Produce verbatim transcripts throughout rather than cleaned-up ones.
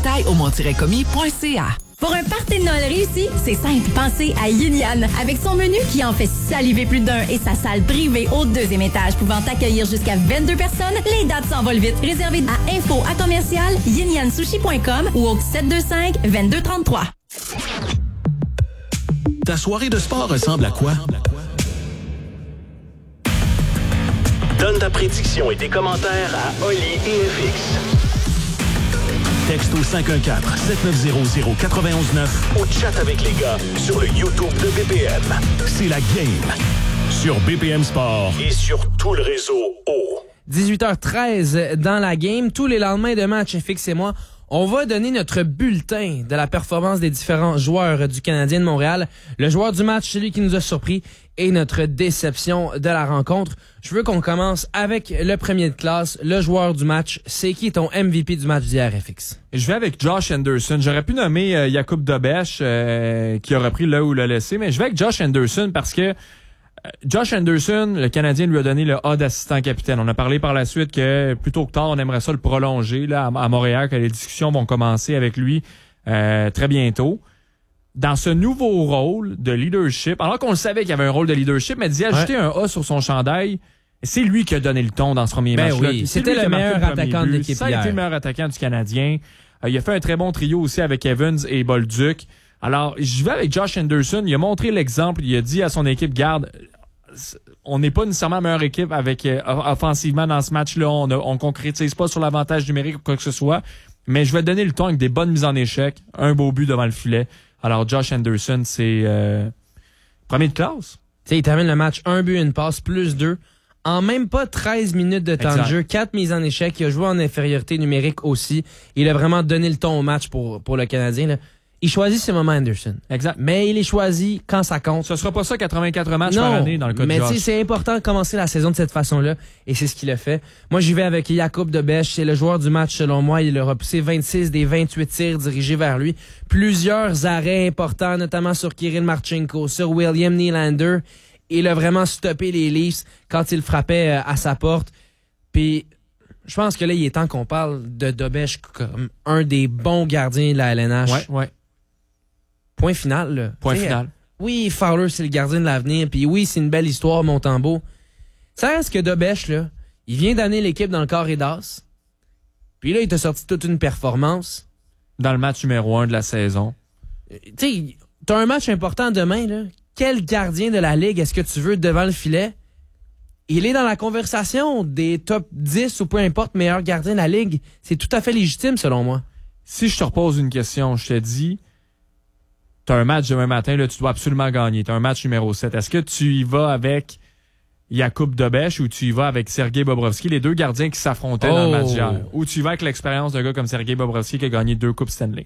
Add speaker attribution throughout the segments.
Speaker 1: détails au mont tiret commis point c a.
Speaker 2: Pour un party de Noël réussi, c'est simple, pensez à Yin Yan. Avec son menu qui en fait saliver plus d'un et sa salle privée au deuxième étage pouvant accueillir jusqu'à vingt-deux personnes, les dates s'envolent vite. Réservez à info à commercial yin yan sushi point com ou au sept deux cinq, deux deux trois trois.
Speaker 3: Ta soirée de sport ressemble à quoi?
Speaker 4: Donne ta prédiction et tes commentaires à Oli et F X.
Speaker 3: Texte au cinq un quatre, sept neuf zéro, zéro neuf un neuf.
Speaker 4: Ou chat avec les gars sur le YouTube de B P M.
Speaker 3: C'est la game sur B P M Sport.
Speaker 4: Et sur tout le réseau O.
Speaker 5: dix-huit heures treize dans la game. Tous les lendemains de match, F X et moi, on va donner notre bulletin de la performance des différents joueurs du Canadien de Montréal. Le joueur du match, celui qui nous a surpris, et notre déception de la rencontre. Je veux qu'on commence avec le premier de classe, le joueur du match. C'est qui ton M V P du match d'hier, F X?
Speaker 6: Je vais avec Josh Anderson. J'aurais pu nommer euh, Jakub Dobeš, euh, qui a repris là où il l'a laissé, mais je vais avec Josh Anderson parce que euh, Josh Anderson, le Canadien lui a donné le A d'assistant capitaine. On a parlé par la suite que plus tôt que tard, on aimerait ça le prolonger là à, à Montréal, que les discussions vont commencer avec lui euh, très bientôt. Dans ce nouveau rôle de leadership, alors qu'on le savait qu'il y avait un rôle de leadership, mais d'y ajouter ouais. un A sur son chandail, c'est lui qui a donné le ton dans ce premier
Speaker 5: ben
Speaker 6: match-là.
Speaker 5: Oui, c'était le meilleur le attaquant de l'équipe.
Speaker 6: Ça a été le meilleur attaquant du Canadien. Euh, il a fait un très bon trio aussi avec Evans et Bolduc. Alors, je vais avec Josh Anderson. Il a montré l'exemple. Il a dit à son équipe, garde, on n'est pas nécessairement la meilleure équipe avec euh, offensivement dans ce match-là. On ne on concrétise pas sur l'avantage numérique ou quoi que ce soit. Mais je vais donner le ton avec des bonnes mises en échec. Un beau but devant le filet. Alors, Josh Anderson, c'est euh, premier de classe.
Speaker 5: T'sais, il termine le match, un but, une passe, plus deux. En même pas treize minutes de temps exact. de jeu, quatre mises en échec. Il a joué en infériorité numérique aussi. Il a vraiment donné le ton au match pour, pour le Canadien, là. Il choisit ses moments, Anderson.
Speaker 6: Exact.
Speaker 5: Mais il les choisit quand ça compte.
Speaker 6: Ce sera pas ça quatre-vingt-quatre matchs
Speaker 5: non,
Speaker 6: par année dans le cas de
Speaker 5: mais
Speaker 6: Josh.
Speaker 5: Mais c'est important de commencer la saison de cette façon-là. Et c'est ce qu'il a fait. Moi, j'y vais avec Jakub Dobeš. C'est le joueur du match, selon moi. Il a repoussé vingt-six des vingt-huit tirs dirigés vers lui. Plusieurs arrêts importants, notamment sur Kirill Marchenko, sur William Nylander. Il a vraiment stoppé les Leafs quand il frappait à sa porte. Puis, je pense que là, il est temps qu'on parle de Dobeš comme un des bons gardiens de la L N H.
Speaker 6: Ouais, ouais.
Speaker 5: Point final, là.
Speaker 6: Point
Speaker 5: T'sais,
Speaker 6: final.
Speaker 5: Oui, Fowler, c'est le gardien de l'avenir. Puis oui, c'est une belle histoire, Montembeault. Ça reste que Dobeš, là, il vient d'amener l'équipe dans le carré d'as. Puis là, il t'a sorti toute une performance.
Speaker 6: Dans le match numéro un de la saison.
Speaker 5: Tu sais, t'as un match important demain, là. Quel gardien de la Ligue est-ce que tu veux devant le filet? Il est dans la conversation des top dix ou peu importe meilleurs gardiens de la Ligue. C'est tout à fait légitime, selon moi.
Speaker 6: Si je te repose une question, je te dis... T'as un match demain matin, là, tu dois absolument gagner. T'as un match numéro sept. Est-ce que tu y vas avec Jakub Dobeš ou tu y vas avec Sergei Bobrovsky, les deux gardiens qui s'affrontaient oh. dans le match d'hier? Ou tu y vas avec l'expérience d'un gars comme Sergei Bobrovsky qui a gagné deux Coupes Stanley?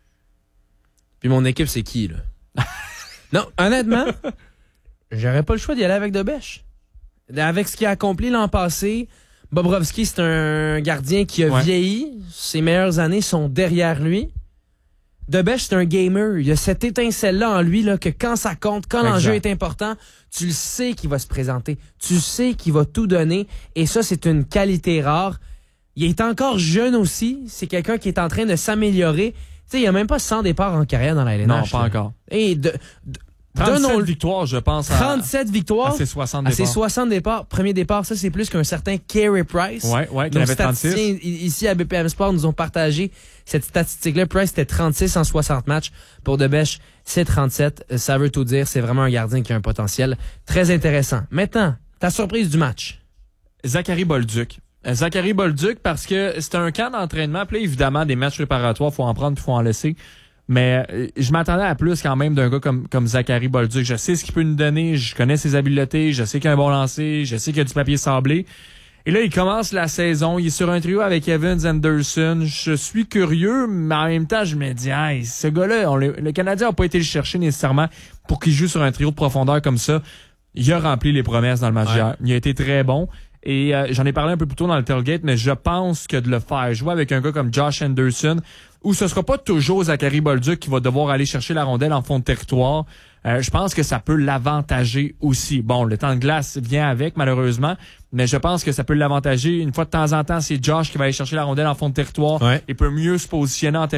Speaker 5: Puis mon équipe, c'est qui, là? Non, honnêtement, j'aurais pas le choix d'y aller avec Dobeš. Avec ce qu'il a accompli l'an passé, Bobrovsky, c'est un gardien qui a ouais. vieilli. Ses meilleures années sont derrière lui. Dobeš, c'est un gamer. Il y a cette étincelle-là en lui, là, que quand ça compte, quand exact. L'enjeu est important, tu le sais qu'il va se présenter. Tu sais qu'il va tout donner. Et ça, c'est une qualité rare. Il est encore jeune aussi. C'est quelqu'un qui est en train de s'améliorer. Tu sais, il n'y a même pas cent départs en carrière dans la L N H.
Speaker 6: Non, pas
Speaker 5: là.
Speaker 6: encore.
Speaker 5: Et de, de,
Speaker 6: trente-sept victoires, je pense. À,
Speaker 5: trente-sept victoires.
Speaker 6: À ses soixante
Speaker 5: à
Speaker 6: départs.
Speaker 5: ses soixante départs. Premier départ, ça, c'est plus qu'un certain Carey Price.
Speaker 6: Ouais, ouais,
Speaker 5: qui
Speaker 6: avait trente-six.
Speaker 5: Ici, à B P M Sport, nous ont partagé cette statistique-là. Price, c'était trente-six en soixante matchs. Pour Dobeš, c'est trente-sept. Ça veut tout dire. C'est vraiment un gardien qui a un potentiel très intéressant. Maintenant, ta surprise du match.
Speaker 6: Zachary Bolduc. Zachary Bolduc, parce que c'est un camp d'entraînement. Puis là, évidemment, des matchs préparatoires, faut en prendre puis faut en laisser. Mais euh, je m'attendais à plus quand même d'un gars comme, comme Zachary Bolduc. Je sais ce qu'il peut nous donner, je connais ses habiletés, je sais qu'il a un bon lancer, je sais qu'il a du papier sablé. Et là, il commence la saison, il est sur un trio avec Evans Anderson. Je suis curieux, mais en même temps, je me dis, hey, ce gars-là, on le, le Canadien n'a pas été le chercher nécessairement pour qu'il joue sur un trio de profondeur comme ça. Il a rempli les promesses dans le match d'hier. Il a été très bon. Et euh, j'en ai parlé un peu plus tôt dans le tailgate, mais je pense que de le faire jouer avec un gars comme Josh Anderson, où ce sera pas toujours Zachary Bolduc qui va devoir aller chercher la rondelle en fond de territoire, euh, je pense que ça peut l'avantager aussi. Bon, le temps de glace vient avec, malheureusement, mais je pense que ça peut l'avantager. Une fois de temps en temps, c'est Josh qui va aller chercher la rondelle en fond de territoire
Speaker 5: ouais.
Speaker 6: et peut mieux se positionner en territoire.